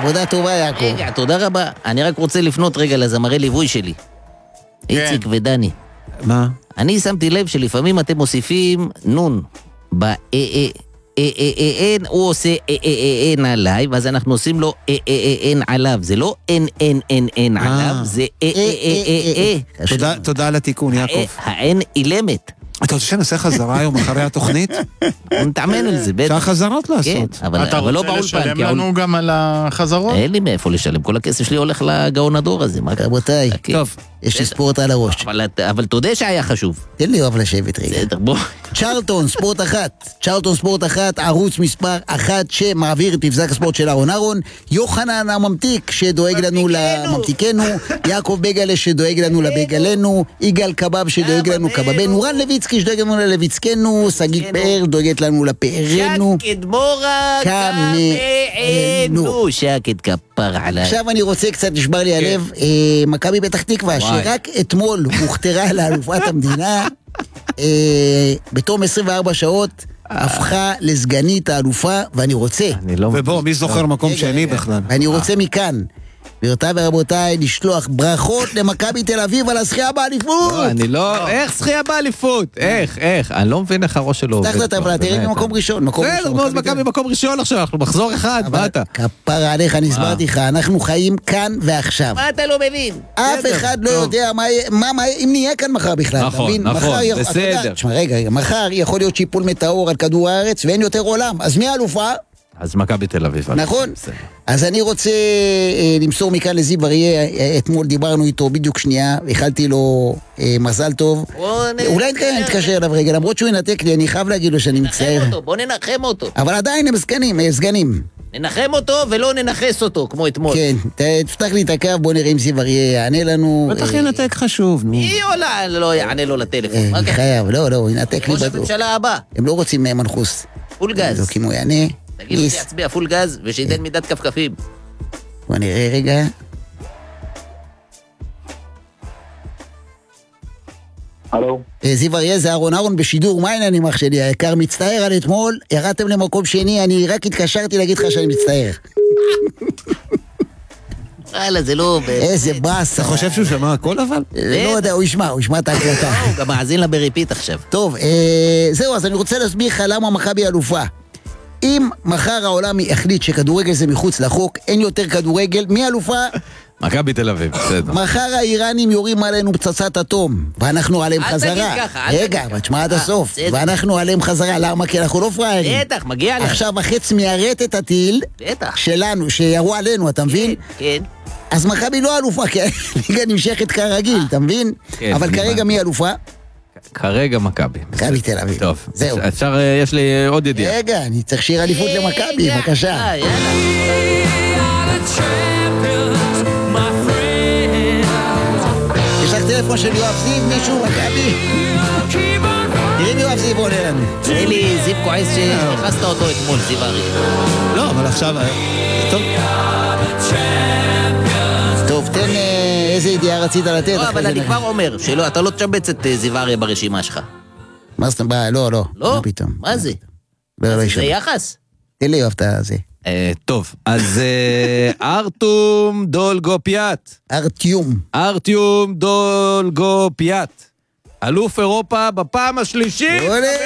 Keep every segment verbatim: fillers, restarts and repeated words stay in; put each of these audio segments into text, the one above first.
עבודה טובה, יעקב. רגע, תודה רבה. אני רק רוצה לפנות רגע לזמרי ליווי שלי. איציק ודני. מה? אני שמתי לב שלפעמים אתם מוסיפים נון ב-אה-אה. אין, הוא עושה אין עליי, ואז אנחנו עושים לו אין עליו. זה לא אין אין אין אין עליו, זה תודה על התיקון, יעקב. האין אילמת. אתה רוצה שנעשה חזרה היום אחרי התוכנית? נתאמן על זה, בטח. אפשר חזרות לעשות. אתה רוצה לשלם לנו גם על החזרות? אין לי מאיפה לשלם, כל הכסף שלי הולך לגאון הדור הזה. רבותיי, טוב. יש לי ספורט על הראש. אבל תודה שהיה חשוב. תן לי אוהב לשבת רגע. בסדר, בוא. צ'רלטון, ספורט אחת. צ'רלטון, ספורט אחת, ערוץ מספר אחת שמעביר את מבזק הספורט של אהרון אהרון. יוחנן הממתיק שדואג לנו לממתיקנו. יעקב בגלה שדואג לנו לבגלנו. יגאל קבב שדואג לנו קבבנו. רן לויצקי שדואג לנו ללויצקנו. שגית פאר דואגת לנו לפארנו. שקד מורה קמאנו. שקד כפר עליי. עכשיו אני רוצה קצת, נשבר לי הלב, מכבי פתח תקווה, שרק אתמול הוכתרה לאלופת המדינה, בתום עשרים וארבע שעות, הפכה לסגנית האלופה, ואני רוצה. ובוא, מי זוכר מקום שני בכלל? ואני רוצה מכאן, גבירותיי ורבותיי, לשלוח ברכות למכבי תל אביב על הזכייה באליפות. לא, אני לא... איך זכייה באליפות? איך, איך? אני לא מבין איך הראש שלו עובד. פתח את הטבלה, תראה במקום ראשון. בסדר, מאוד מכבי במקום ראשון עכשיו, אנחנו מחזור אחד, מה אתה? כפרה עליך, אני הסברתי לך, אנחנו חיים כאן ועכשיו. מה אתה לא מבין? אף אחד לא יודע אם נהיה כאן מחר בכלל. נכון, נכון, בסדר. תשמע, רגע, מחר יכול להיות שיפול מטאור על כדור הארץ ואין יותר עולם. אז מי האלופה? אז מכבי תל אביב. נכון. אז אני רוצה למסור מכאן לזיו אריה, אתמול דיברנו איתו בדיוק שנייה, החלתי לו מזל טוב. אולי נתקשר אליו רגע, למרות שהוא ינתק לי, אני חייב להגיד לו שאני מצטער. בוא ננחם אותו. אבל עדיין הם סגנים, הם סגנים. ננחם אותו ולא ננחס אותו, כמו אתמול. כן, תפתח לי את הקו, בוא נראה אם זיו אריה יענה לנו. בטח ינתק חשוב, נו. מי עולה, לא יענה לו לטלפון. חייב, לא, לא, ינתק לי ראש בטוח. הממשלה הבא. הם לא רוצים מנחוס. פול גז. אם הוא יענה. תגיד לו שיצביע פול גז ושיתן מידת כפכפים. בוא נראה רגע. הלו. זיו אריה, זה אהרון אהרון בשידור, מה העניינים אח שלי? היקר מצטער על אתמול, ירדתם למקום שני, אני רק התקשרתי להגיד לך שאני מצטער. וואלה, זה לא... איזה בס. אתה חושב שהוא שמע הכל אבל? לא יודע, הוא ישמע, הוא ישמע את ההקלטה. הוא גם מאזין לה בריפיט עכשיו. טוב, זהו, אז אני רוצה להסביר לך למה מכבי אלופה. אם מחר העולם יחליט שכדורגל זה מחוץ לחוק, אין יותר כדורגל, מי אלופה? מכבי תל אביב, בסדר. מחר האיראנים יורים עלינו פצצת אטום, ואנחנו עליהם חזרה. אל תגיד ככה, רגע, אבל תשמע עד הסוף. ואנחנו עליהם חזרה, למה? כי אנחנו לא פראיירים. בטח, מגיע לה. עכשיו החץ מיירט את הטיל שלנו, שירו עלינו, אתה מבין? כן. אז מכבי לא אלופה, כי הליגה נמשכת כרגיל, אתה מבין? אבל כרגע מי אלופה? כרגע מכבי. מכבי תל אביב. טוב, זהו. אפשר, יש לי עוד ידיעה. רגע, אני צריך שיר אליפות למכבי, בבקשה. יש לך טלפון של יואב זיו, מישהו, מכבי? תראי מי יואב זיו עולה לנו. תראי לי זיו כועס שהכנסת אותו אתמול, זיו אריה. לא, אבל עכשיו... טוב. טוב, תן איזה ידיעה רצית לתת. לא, אבל אני כבר אומר, שאתה לא תשבץ את זיו אריה ברשימה שלך. מה זאת אומרת? לא, לא. לא? פתאום. מה זה? זה יחס? תן לי אוהב את זה. טוב, אז ארתום דולגופיאט. ארטיום. ארטיום דולגופיאט. אלוף אירופה בפעם השלישית.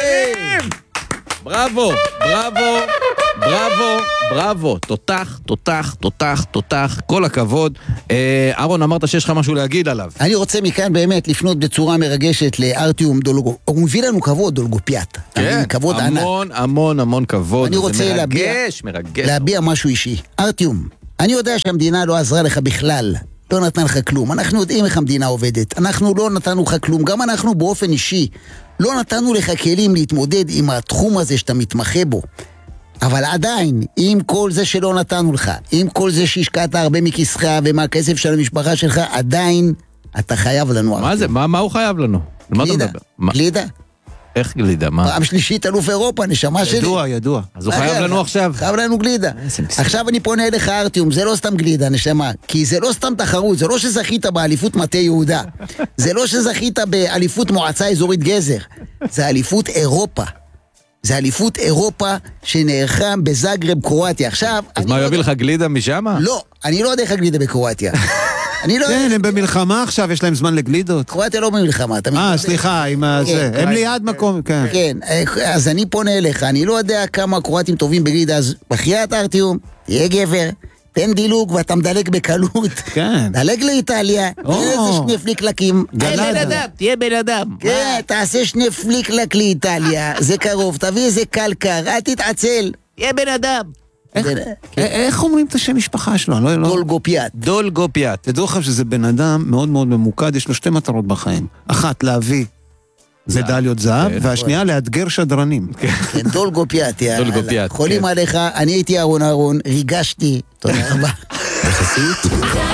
בראבו, בראבו, בראבו, בראבו. תותח, תותח, תותח, תותח. כל הכבוד. אהרון, אמרת שיש לך משהו להגיד עליו. אני רוצה מכאן באמת לפנות בצורה מרגשת לארטיום דולגופיאט. הוא מביא לנו כבוד, דולגופיאט. כן, המון, המון, המון כבוד. אני רוצה מרגש, מרגש. להביע משהו אישי. ארטיום, אני יודע שהמדינה לא עזרה לך בכלל. לא נתן לך כלום. אנחנו יודעים איך המדינה עובדת. אנחנו לא נתנו לך כלום. גם אנחנו באופן אישי לא נתנו לך כלים להתמודד עם התחום הזה שאתה מתמחה בו. אבל עדיין, עם כל זה שלא נתנו לך, עם כל זה שהשקעת הרבה מכיסך ומהכסף של המשפחה שלך, עדיין אתה חייב לנו. מה זה? מה, מה הוא חייב לנו? גלידה. גלידה. איך גלידה? מה? פעם שלישית אלוף אירופה, נשמה שלי. ידוע, ידוע. אז הוא חייב לנו עכשיו. חייב לנו גלידה. עכשיו אני פונה אליך ארטיום, זה לא סתם גלידה, נשמה. כי זה לא סתם תחרות, זה לא שזכית באליפות מטה יהודה. זה לא שזכית באליפות מועצה אזורית גזר. זה אליפות אירופה. זה אליפות אירופה שנערכה בזאגרב, קרואטיה. עכשיו... אז מה, יביא לך גלידה משם? לא, אני לא יודע איך הגלידה בקרואטיה. אני לא... כן, הם במלחמה עכשיו, יש להם זמן לגלידות. קרואטיה לא במלחמה. אה, סליחה, עם הזה. הם ליד מקום, כן. כן, אז אני פונה אליך, אני לא יודע כמה קרואטים טובים בגלידה, אז בחייאת ארטיום, תהיה גבר. תן דילוג ואתה מדלג בקלות. כן. דלג לאיטליה, תן איזה שני פליקלקים. תהיה בן אדם, תהיה בן אדם. כן, תעשה שני פליקלק לאיטליה, זה קרוב, תביא איזה קלקר, אל תתעצל. תהיה בן אדם. איך אומרים את השם משפחה שלו? דולגופיאט. דולגופיאט. תדעו לכם שזה בן אדם מאוד מאוד ממוקד, יש לו שתי מטרות בחיים. אחת, להביא מדליות זהב, והשנייה, לאתגר שדרנים. כן, דולגופיאט, יאללה. דולגופיאט, חולים כן. עליך, אני הייתי אהרון אהרון, ריגשתי, תודה רבה. בחסות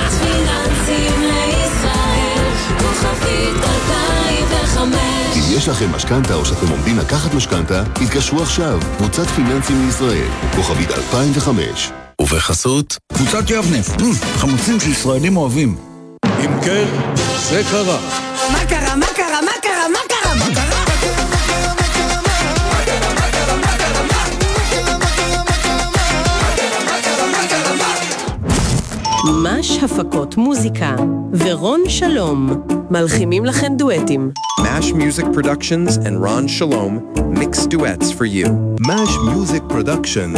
אם יש לכם משכנתה או שאתם עומדים לקחת משכנתה, התקשרו עכשיו, קבוצת פיננסים לישראל, כוכבית אלפיים וחמש. ובחסות קבוצת יבנה, חמוצים שישראלים אוהבים. אם כן, זה קרה. מה קרה? מה קרה? מה קרה? מה קרה? מה קרה? ממש הפקות מוזיקה ורון שלום מלחימים לכם דואטים. Mash Music Productions and Ron Shalom mix duets for you. Mash Music Productions